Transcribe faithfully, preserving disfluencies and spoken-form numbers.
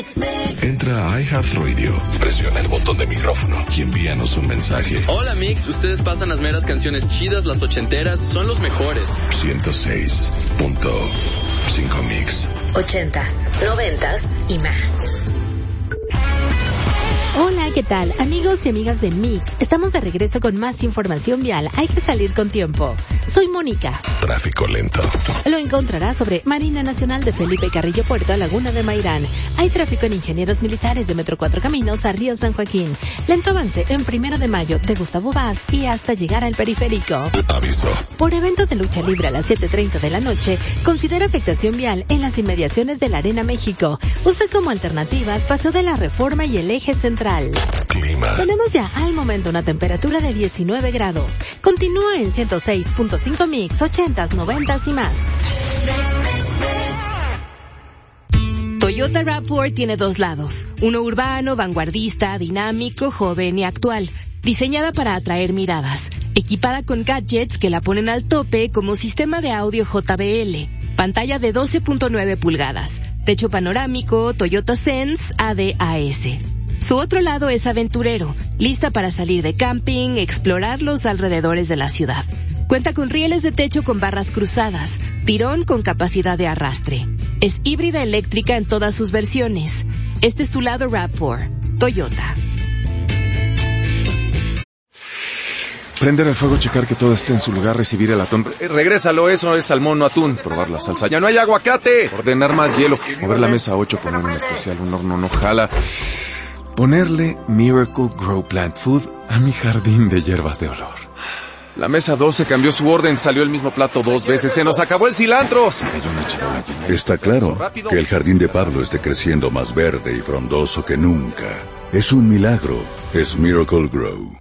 Entra a iHeartRadio, presiona el botón de micrófono y envíanos un mensaje. Hola Mix, ustedes pasan las meras canciones chidas, las ochenteras, son los mejores. ciento seis punto cinco Mix. Ochentas, noventas y más. Hola, ¿qué tal? Amigos y amigas de Mix, estamos de regreso con más información vial. Hay que salir con tiempo. Soy Mónica. Tráfico lento. Lo encontrarás sobre Marina Nacional de Felipe Carrillo Puerto, Laguna de Mairán. Hay tráfico en Ingenieros Militares de Metro Cuatro Caminos a Río San Joaquín. Lento avance en Primero de Mayo de Gustavo Vaz y hasta llegar al Periférico. Aviso. Por evento de lucha libre a las siete treinta de la noche, considera afectación vial en las inmediaciones de la Arena México. Usa como alternativas Paseo de la Reforma y el Eje Central. Clima. Tenemos ya al momento una temperatura de diecinueve grados. Continúa en ciento seis punto cinco Mix, ochentas, noventas y más. Toyota RAV cuatro tiene dos lados. Uno urbano, vanguardista, dinámico, joven y actual. Diseñada para atraer miradas. Equipada con gadgets que la ponen al tope como sistema de audio J B L. Pantalla de doce punto nueve pulgadas. Techo panorámico, Toyota Sense A D A S. Su otro lado es aventurero, lista para salir de camping, explorar los alrededores de la ciudad. Cuenta con rieles de techo con barras cruzadas, tirón con capacidad de arrastre. Es híbrida eléctrica en todas sus versiones. Este es tu lado RAV cuatro, Toyota. Prender el fuego, checar que todo esté en su lugar, recibir el atún. Eh, regrésalo, eso es salmón, no atún. Probar la salsa. ¡Ya no hay aguacate! Ordenar más hielo. Mover la mesa ocho, poner un especial, un horno no jala. Ponerle Miracle Grow Plant Food a mi jardín de hierbas de olor. La mesa doce cambió su orden, salió el mismo plato dos veces, se nos acabó el cilantro. Se cayó una charola llena. Está claro que el jardín de Pablo esté creciendo más verde y frondoso que nunca. Es un milagro, es Miracle Grow.